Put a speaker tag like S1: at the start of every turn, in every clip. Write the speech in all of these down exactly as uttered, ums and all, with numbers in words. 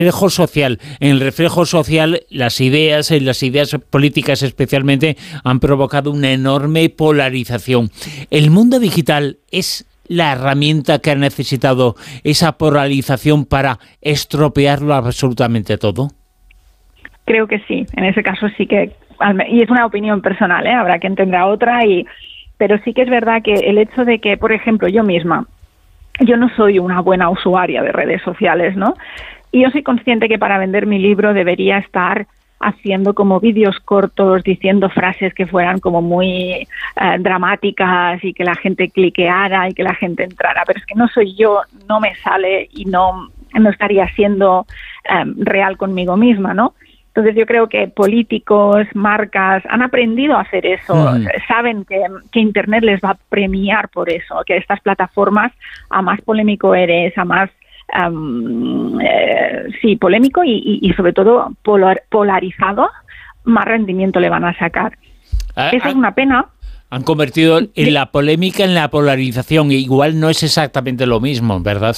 S1: reflejo social. En el reflejo social, las ideas, las ideas políticas especialmente, han provocado una enorme polarización. ¿El mundo digital es la herramienta que ha necesitado esa polarización para estropearlo absolutamente todo?
S2: Creo que sí, en ese caso sí que, y es una opinión personal, ¿eh? Habrá quien tendrá otra, y pero sí que es verdad que el hecho de que, por ejemplo, yo misma, yo no soy una buena usuaria de redes sociales, ¿no? Y yo soy consciente que para vender mi libro debería estar haciendo como vídeos cortos, diciendo frases que fueran como muy eh, dramáticas y que la gente cliqueara y que la gente entrara. Pero es que no soy yo, no me sale y no, no estaría siendo eh, real conmigo misma, ¿no? Entonces yo creo que políticos, marcas han aprendido a hacer eso, mm. saben que, que Internet les va a premiar por eso, que estas plataformas, a más polémico eres, a más Um, eh, sí, polémico y, y, y sobre todo polar, polarizado, más rendimiento le van a sacar. Ah, Eso ah, es una pena.
S1: Han convertido en la polémica en la polarización, igual no es exactamente lo mismo, ¿verdad?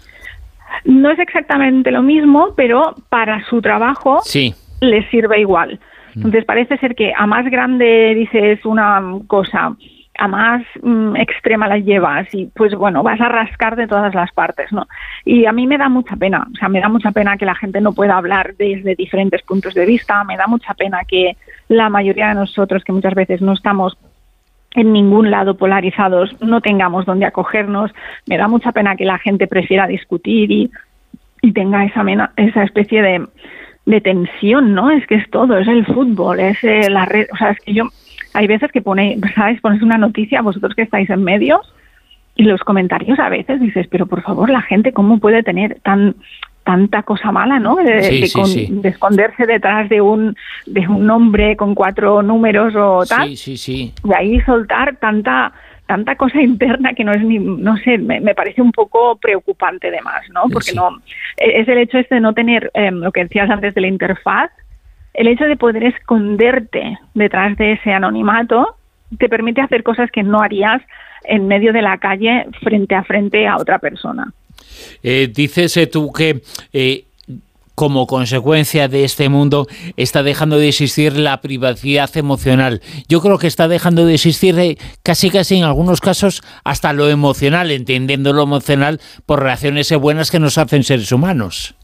S2: No es exactamente lo mismo, pero para su trabajo
S1: sí.
S2: les sirve igual. Entonces parece ser que a más grande dices una cosa, a más mm, extrema la llevas y pues bueno, vas a rascar de todas las partes, ¿no? Y a mí me da mucha pena, o sea, me da mucha pena que la gente no pueda hablar desde diferentes puntos de vista, me da mucha pena que la mayoría de nosotros, que muchas veces no estamos en ningún lado polarizados, no tengamos donde acogernos, me da mucha pena que la gente prefiera discutir y, y tenga esa, mena, esa especie de, de tensión, ¿no? Es que es todo, es el fútbol, es eh, la red, o sea, es que yo... Hay veces que ponéis, ¿sabes? Pones una noticia, vosotros que estáis en medios, y los comentarios a veces dices, pero por favor, la gente, ¿cómo puede tener tan tanta cosa mala, ¿no? De,
S1: sí,
S2: de,
S1: sí,
S2: con,
S1: sí.
S2: de esconderse detrás de un de un nombre con cuatro números o tal.
S1: Sí, sí, sí.
S2: Y ahí soltar tanta tanta cosa interna que no es ni, no sé, me, me parece un poco preocupante de más, ¿no? Porque sí. no es el hecho este de no tener, eh, lo que decías antes de la interfaz. El hecho de poder esconderte detrás de ese anonimato te permite hacer cosas que no harías en medio de la calle frente a frente a otra persona.
S1: Eh, dices eh, tú que eh, como consecuencia de este mundo está dejando de existir la privacidad emocional. Yo creo que está dejando de existir eh, casi casi en algunos casos hasta lo emocional, entendiendo lo emocional por reacciones buenas que nos hacen seres humanos.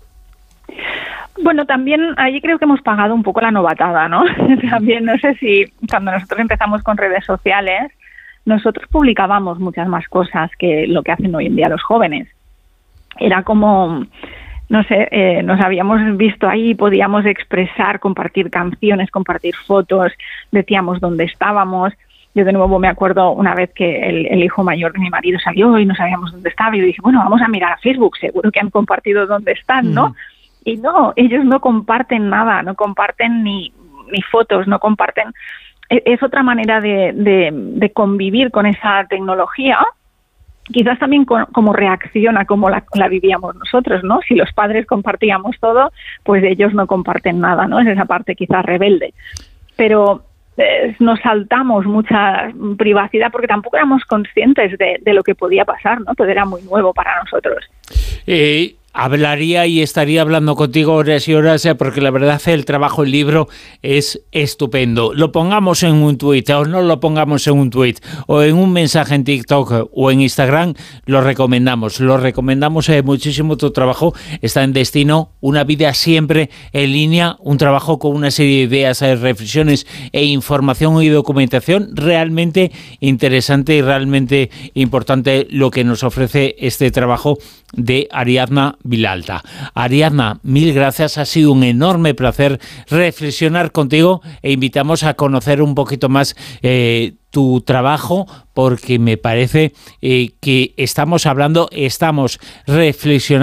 S2: Bueno, también ahí creo que hemos pagado un poco la novatada, ¿no? También no sé si cuando nosotros empezamos con redes sociales, nosotros publicábamos muchas más cosas que lo que hacen hoy en día los jóvenes. Era como, no sé, eh, nos habíamos visto ahí, podíamos expresar, compartir canciones, compartir fotos, decíamos dónde estábamos. Yo de nuevo me acuerdo una vez que el, el hijo mayor de mi marido salió y no sabíamos dónde estaba y yo dije, bueno, vamos a mirar a Facebook, seguro que han compartido dónde están, ¿no? Mm. Y no, ellos no comparten nada, no comparten ni, ni fotos, no comparten... Es otra manera de, de, de convivir con esa tecnología, quizás también con, como reacción a cómo la, la vivíamos nosotros, ¿no? Si los padres compartíamos todo, pues ellos no comparten nada, ¿no? Es esa parte quizás rebelde. Pero eh, nos saltamos mucha privacidad porque tampoco éramos conscientes de, de lo que podía pasar, ¿no? Todo era muy nuevo para nosotros.
S1: Eh... Hablaría y estaría hablando contigo horas y horas porque la verdad el trabajo, el libro es estupendo. Lo pongamos en un tuit o no lo pongamos en un tuit o en un mensaje en TikTok o en Instagram, lo recomendamos. Lo recomendamos eh, muchísimo tu trabajo. Está en Destino, una vida siempre en línea, un trabajo con una serie de ideas, eh, reflexiones e información y documentación realmente interesante y realmente importante lo que nos ofrece este trabajo de Ariadna Vilalta. Ariadna, mil gracias, ha sido un enorme placer reflexionar contigo e invitamos a conocer un poquito más eh, tu trabajo porque me parece eh, que estamos hablando, estamos reflexionando